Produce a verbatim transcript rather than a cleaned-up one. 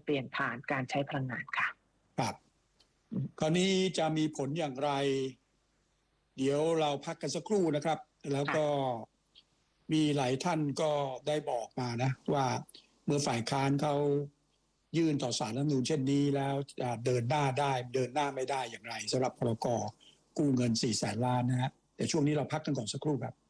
เปลี่ยนผ่านการใช้พลังงานค่ะครับคราวนี้จะมีผลอย่างไรเดี๋ยวเราพักกันสักครู่นะครับแล้วก็มีหลายท่านก็ได้บอกมานะว่าเมื่อฝ่ายค้านเขายื่นต่อศาลรัฐธรรมนูญเช่นนี้แล้วเดินหน้าได้เดินหน้าไม่ได้อย่างไรสำหรับพรกกู้เงินสี่แสนล้านนะฮะแต่ช่วงนี้เราพักกันก่อนสักครู่ครับ